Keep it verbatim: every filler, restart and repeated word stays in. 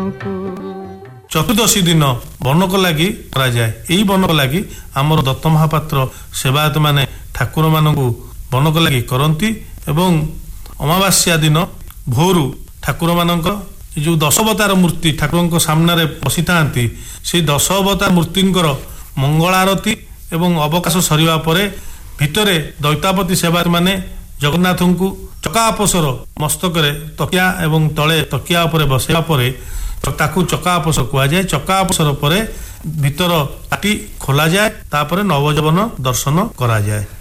ଚତୁର୍ଦ୍ଦଶୀ ଦିନ ବନକ ଲାଗି କରାଯାଏ। ଏହି ବନକ ଲାଗି ଆମର ଦତ୍ତ ମହାପାତ୍ର ସେବାୟତ ମାନେ ଠାକୁର ମାନଙ୍କୁ ବନକ ଲାଗି କରନ୍ତି ଏବଂ ଅମାବାସ୍ୟା ଦିନ ଭୋରୁ ଠାକୁର ମାନଙ୍କ ଯୋଉ ଦଶ ଅବତାର ମୂର୍ତ୍ତି ଠାକୁରଙ୍କ ସାମ୍ନାରେ ବସିଥାନ୍ତି ସେଇ ଦଶ ଅବତାର ମୂର୍ତ୍ତିଙ୍କର ମଙ୍ଗଳ ଆରତୀ ଏବଂ ଅବକାଶ ସରିବା ପରେ ଭିତରେ ଦୈତାପତି ସେବାୟତ ମାନେ ଜଗନ୍ନାଥଙ୍କୁ ଚକା ଆପସର ମସ୍ତକରେ ତକିଆ ଏବଂ ତଳେ ତକିଆ ଉପରେ ବସାଇବା ପରେ ତାକୁ ଚକା ଆପସର କୁହାଯାଏ। ଚକା ଆପସର ପରେ ଭିତର ପାଟି ଖୋଲାଯାଏ, ତାପରେ ନବଯୌବନ ଦର୍ଶନ କରାଯାଏ।